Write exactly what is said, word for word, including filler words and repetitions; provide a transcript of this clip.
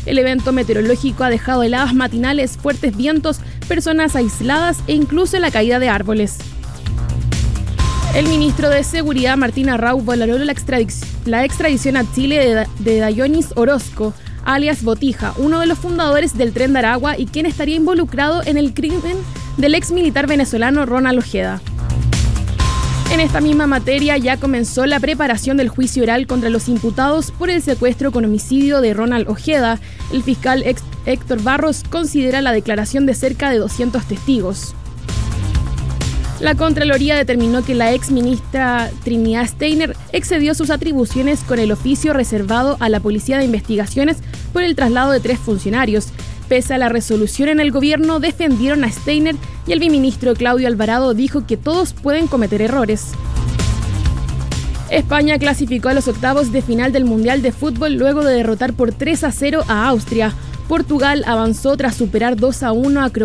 El evento meteorológico ha dejado heladas matinales, fuertes vientos, personas aisladas e incluso la caída de árboles. El ministro de Seguridad, Martín Arrau, valoró la, extradic- la extradición a Chile de, de Dayonis Orozco, alias Botija, uno de los fundadores del Tren de Aragua y quien estaría involucrado en el crimen del ex militar venezolano Ronald Ojeda. En esta misma materia ya comenzó la preparación del juicio oral contra los imputados por el secuestro con homicidio de Ronald Ojeda. El fiscal Héctor Barros considera la declaración de cerca de doscientos testigos. La Contraloría determinó que la ex ministra Trinidad Steiner excedió sus atribuciones con el oficio reservado a la Policía de Investigaciones por el traslado de tres funcionarios. Pese a la resolución en el gobierno, defendieron a Steiner y el viceministro Claudio Alvarado dijo que todos pueden cometer errores. España clasificó a los octavos de final del Mundial de Fútbol luego de derrotar por tres a cero a Austria. Portugal avanzó tras superar dos a uno a Croacia.